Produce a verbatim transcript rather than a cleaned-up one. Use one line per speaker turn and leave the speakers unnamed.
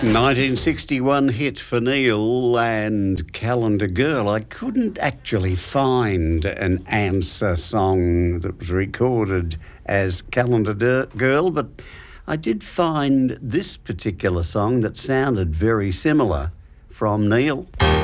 nineteen sixty-one hit for Neil and Calendar Girl. I couldn't actually find an answer song that was recorded as Calendar Der- Girl, but I did find this particular song that sounded very similar from Neil.